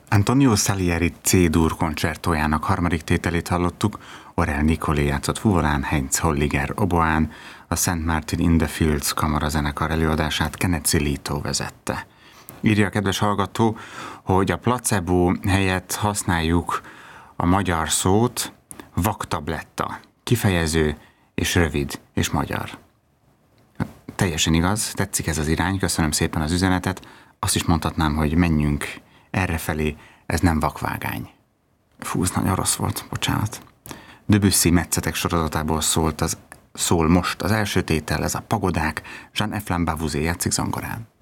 Antonio Salieri C-dur koncertójának harmadik tételét hallottuk, Aurel Nicolé játszott fuvolán, Heinz Holliger oboán, a St. Martin in the Fields kamarazenekar előadását Kenneth Zilito vezette. Írja a kedves hallgató, hogy a placebo helyett használjuk a magyar szót vaktabletta, kifejező és rövid és magyar. Teljesen igaz, tetszik ez az irány, köszönöm szépen az üzenetet. Azt is mondhatnám, hogy menjünk errefelé, ez nem vakvágány. Fú, ez nagyon rossz volt, bocsánat. Debussy metszetek sorozatából szól most az első tétel, ez a Pagodák, Jean-Eflem Bavouzé játszik zongorán.